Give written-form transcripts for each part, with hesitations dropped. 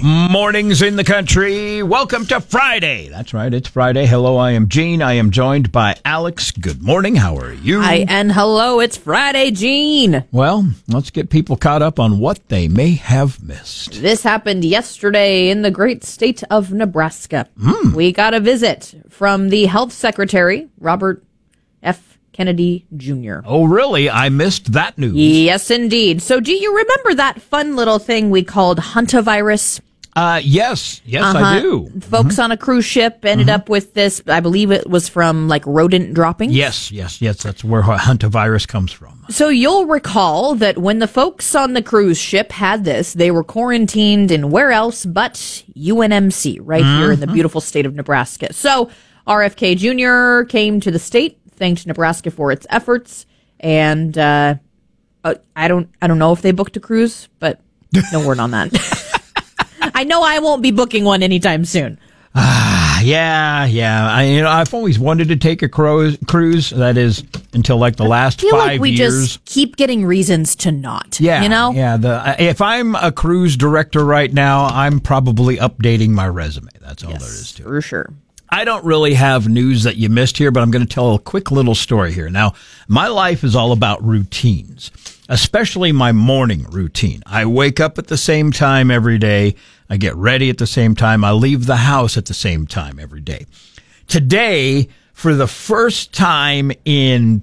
mornings in the country. Welcome to Friday. That's right, it's Friday. Hello, I am Gene. I am joined by Alex. Good morning. How are you? Hi, and hello. It's Friday, Gene. Well, let's get people caught up on what they may have missed. This happened yesterday in the great state of Nebraska. We got a visit from the health secretary, Robert F. Kennedy Jr. Oh, really? I missed that news. Yes, indeed. So do you remember that fun little thing we called hantavirus? Yes, I do. Folks on a cruise ship ended up with this, I believe it was from like rodent droppings. Yes. That's where hantavirus comes from. So you'll recall that when the folks on the cruise ship had this, they were quarantined in where else but UNMC, right here in the beautiful state of Nebraska. So RFK Jr. came to the state, thanked Nebraska for its efforts, and I don't know if they booked a cruise, but no word on that. I know I won't be booking one anytime soon. Yeah. I've always wanted to take a cruise. That is until like the last 5 years. I feel like we just keep getting reasons to not. Yeah, you know. Yeah. If I'm a cruise director right now, I'm probably updating my resume. That's all there is to it. For sure. I don't really have news that you missed here, but I'm going to tell a quick little story here. Now, my life is all about routines, especially my morning routine. I wake up at the same time every day. I get ready at the same time. I leave the house at the same time every day. Today, for the first time in,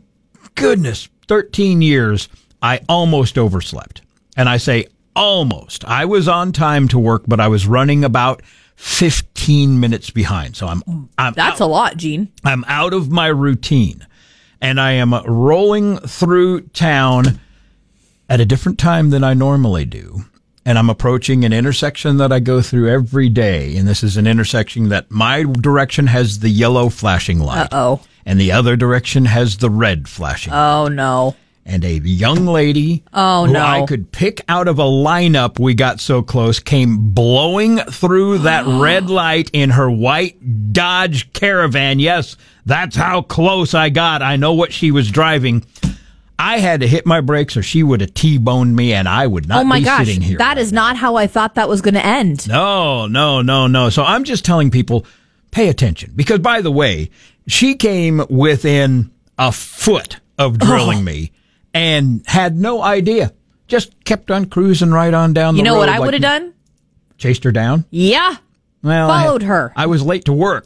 13 years, I almost overslept. And I say almost. I was on time to work, but I was running about 15 minutes behind. So That's a lot, Gene. I'm out of my routine, and I am rolling through town at a different time than I normally do. And I'm approaching an intersection that I go through every day. And this is an intersection that my direction has the yellow flashing light. Uh-oh. And the other direction has the red flashing light. Oh, no. And a young lady who I could pick out of a lineup, we got so close, came blowing through that red light in her white Dodge Caravan. Yes, that's how close I got. I know what she was driving. I had to hit my brakes or she would have T-boned me and I would not be sitting here. That is not how I thought that was going to end. No. So I'm just telling people, pay attention. Because, by the way, she came within a foot of drilling me. And had no idea. Just kept on cruising right on down the road. You know what I would have done? Chased her down? Yeah. Well, followed her. I was late to work.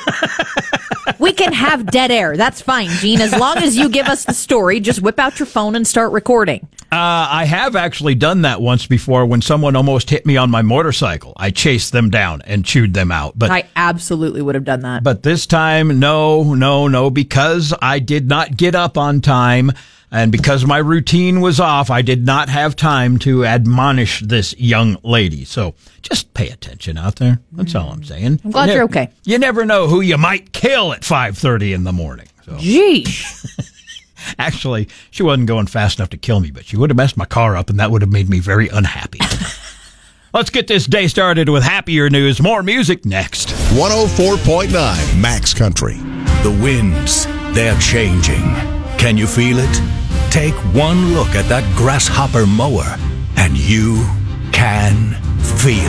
We can have dead air. That's fine, Gene. As long as you give us the story, just whip out your phone and start recording. I have actually done that once before when someone almost hit me on my motorcycle. I chased them down and chewed them out. But I absolutely would have done that. But this time, no, because I did not get up on time. And because my routine was off, I did not have time to admonish this young lady. So just pay attention out there. That's all I'm saying. I'm glad you're okay. You never know who you might kill at 5:30 in the morning. So. Jeez. Actually, she wasn't going fast enough to kill me, but she would have messed my car up, and that would have made me very unhappy. Let's get this day started with happier news. More music next. 104.9 Max Country. The winds, they're changing. Can you feel it? Take one look at that grasshopper mower, and you can feel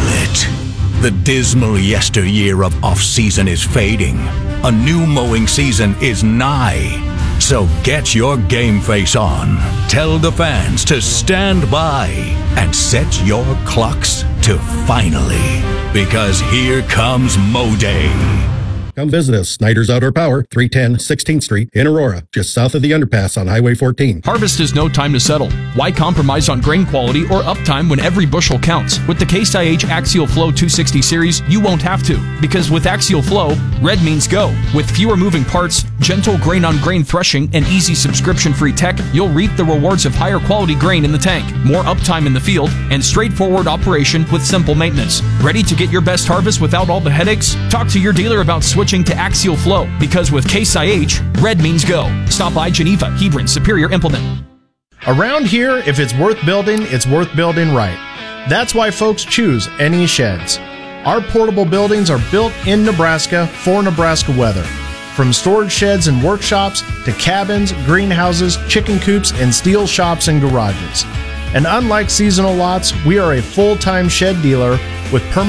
it. The dismal yesteryear of off-season is fading. A new mowing season is nigh. So get your game face on. Tell the fans to stand by and set your clocks to finally. Because here comes Mow Day. Come visit us, Snyder's Outdoor Power, 310 16th Street in Aurora, just south of the underpass on Highway 14. Harvest is no time to settle. Why compromise on grain quality or uptime when every bushel counts? With the Case IH Axial Flow 260 series, you won't have to. Because with Axial Flow, red means go. With fewer moving parts, gentle grain-on-grain threshing, and easy subscription-free tech, you'll reap the rewards of higher quality grain in the tank, more uptime in the field, and straightforward operation with simple maintenance. Ready to get your best harvest without all the headaches? Talk to your dealer about switching to Axial Flow, because with Case IH, red means go. Stop by Geneva, Hebron, Superior Implement. Around here, if it's worth building right. That's why folks choose NE Sheds. Our portable buildings are built in Nebraska for Nebraska weather. From storage sheds and workshops to cabins, greenhouses, chicken coops, and steel shops and garages. And unlike seasonal lots, we are a full-time shed dealer with permanent